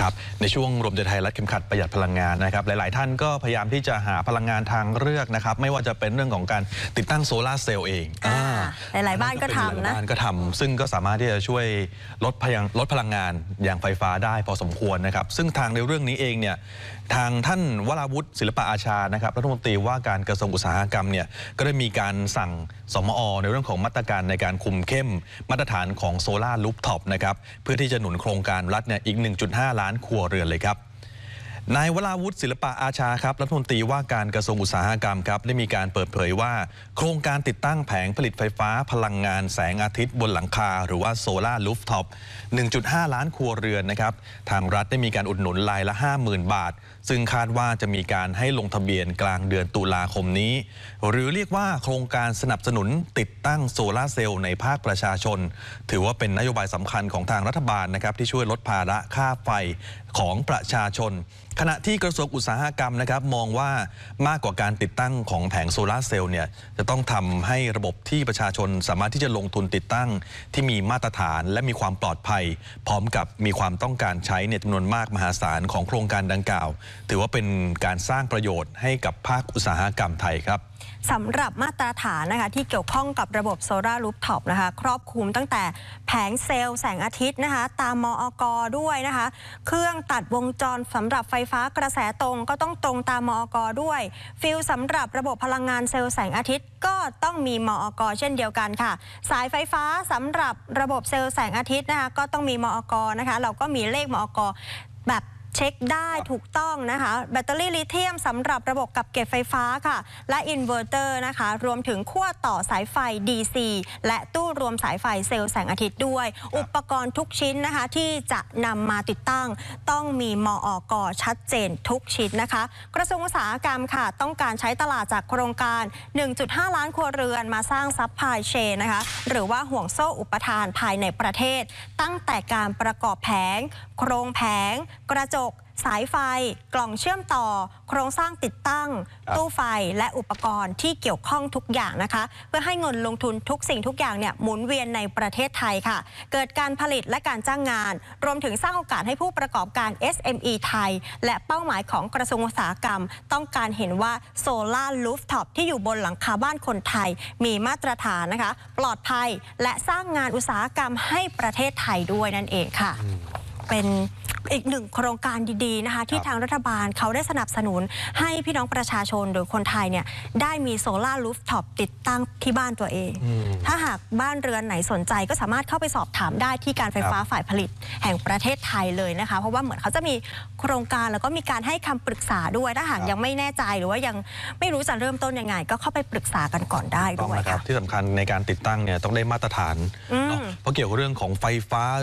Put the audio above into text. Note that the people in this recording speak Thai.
ครับในช่วงรวมใจไทยรัฐเข็มขัดประหยัดพลังงานนะครับหลายๆท่านก็พยายามที่จะหาพลังงานทางเลือกนะครับไม่ว่าจะเป็นเรื่องของการติดตั้งโซลาร์เซลล์เองหลายๆบ้านก็ทำนะบ้านก็ทำซึ่งก็สามารถที่จะช่วยลดพลังงานอย่างไฟฟ้าได้พอสมควรนะครับซึ่งทางในเรื่องนี้เองเนี่ยทางท่านวราวุฒิศิลปะอาชานะครับรัฐมนตรีว่าการกระทรวงอุตสาหกรรมเนี่ยก็ได้มีการสั่งสมอ.ในเรื่องของมาตรการในการคุมเข้มมาตรฐานของโซลาร์รูฟท็อปนะครับเพื่อที่จะหนุนโครงการรัฐเนี่ยอีก 1.5 ล้านครัวเรือนเลยครับนายวราวุฒิศิลปะอาชาครับรัฐมนตรีว่าการกระทรวงอุตสาหกรรมครับได้มีการเปิดเผยว่าโครงการติดตั้งแผงผลิตไฟฟ้าพลังงานแสงอาทิตย์บนหลังคาหรือว่าโซลาร์รูฟท็อป 1.5 ล้านครัวเรือนนะครับทางรัฐได้มีการอุดหนุนรายละ 50,000 บาทซึ่งคาดว่าจะมีการให้ลงทะเบียนกลางเดือนตุลาคมนี้หรือเรียกว่าโครงการสนับสนุนติดตั้งโซลาร์เซลล์ในภาคประชาชนถือว่าเป็นนโยบายสำคัญของทางรัฐบาลนะครับที่ช่วยลดภาระค่าไฟของประชาชนขณะที่กระทรวงอุตสาหกรรมนะครับมองว่ามากกว่าการติดตั้งของแผงโซลาร์เซลล์เนี่ยจะต้องทำให้ระบบที่ประชาชนสามารถที่จะลงทุนติดตั้งที่มีมาตรฐานและมีความปลอดภัยพร้อมกับมีความต้องการใช้ในจำนวนมากมหาศาลของโครงการดังกล่าวถือว่าเป็นการสร้างประโยชน์ให้กับภาคอุตสาหกรรมไทยครับสำหรับมาตรฐานนะคะที่เกี่ยวข้องกับระบบโซลาร์รูฟท็อปนะคะครอบคลุมตั้งแต่แผงเซลล์แสงอาทิตย์นะคะตามมอก.ด้วยนะคะเครื่องตัดวงจรสำหรับไฟฟ้ากระแสตรงก็ต้องตรงตามมอก.ด้วยฟิลสำหรับระบบพลังงานเซลล์แสงอาทิตย์ก็ต้องมีมอก.เช่นเดียวกันค่ะสายไฟฟ้าสำหรับระบบเซลล์แสงอาทิตย์นะคะก็ต้องมีมอก.นะคะเราก็มีเลขมอก.แบบเช็คได้ถูกต้องนะคะแบตเตอรี่ลิเธียมสำหรับระบบกักเก็บไฟฟ้าค่ะและอินเวอร์เตอร์นะคะรวมถึงขั้วต่อสายไฟ DC และตู้รวมสายไฟเซลล์แสงอาทิตย์ด้วยอุปกรณ์ทุกชิ้นนะคะที่จะนำมาติดตั้งต้องมีมอก.ชัดเจนทุกชิ้นนะคะกระทรวงอุตสาหกรรมค่ะต้องการใช้ตลาดจากโครงการ 1.5 ล้านครัวเรือนมาสร้างซัพพลายเชนนะคะหรือว่าห่วงโซ่อุปทานภายในประเทศตั้งแต่การประกอบแผงโครงแผงกระจกสายไฟกล่องเชื่อมต่อโครงสร้างติดตั้งตู้ไฟและอุปกรณ์ที่เกี่ยวข้องทุกอย่างนะคะเพื่อให้เงินลงทุนทุกสิ่งทุกอย่างเนี่ยหมุนเวียนในประเทศไทยค่ะเกิดการผลิตและการจ้างงานรวมถึงสร้างโอกาสให้ผู้ประกอบการ SME ไทยและเป้าหมายของกระทรวงอุตสาหกรรมต้องการเห็นว่าโซลาร์รูฟท็อปที่อยู่บนหลังคาบ้านคนไทยมีมาตรฐานนะคะปลอดภัยและสร้างงานอุตสาหกรรมให้ประเทศไทยด้วยนั่นเองค่ะเป็นอีกหนึ่งโครงการดีๆนะคะที่ทางรัฐบาลเขาได้สนับสนุนให้พี่น้องประชาชนหรือคนไทยเนี่ยได้มีโซลาร์รูฟท็อปติดตั้งที่บ้านตัวเองถ้าหากบ้านเรือนไหนสนใจก็สามารถเข้าไปสอบถามได้ที่การไฟฟ้าฝ่ายผลิตแห่งประเทศไทยเลยนะคะเพราะว่าเหมือนเขาจะมีโครงการแล้วก็มีการให้คำปรึกษาด้วยถ้าหากยังไม่แน่ใจหรือว่ายังไม่รู้จะเริ่มต้นยังไงก็เข้าไปปรึกษากันก่อนได้ด้วยค่ะที่สำคัญในการติดตั้งเนี่ยต้องได้มาตรฐานเพราะเกี่ยวกับเรื่องของไฟฟ้า